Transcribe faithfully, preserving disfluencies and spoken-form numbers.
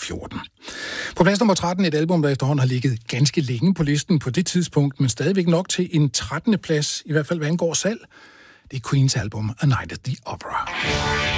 fjorten. På plads nummer tretten, et album, der efterhånden har ligget ganske længe på listen på det tidspunkt, men stadigvæk nok til en trettende plads, i hvert fald hvad angår salg. Det er Queens album A Night at the Opera.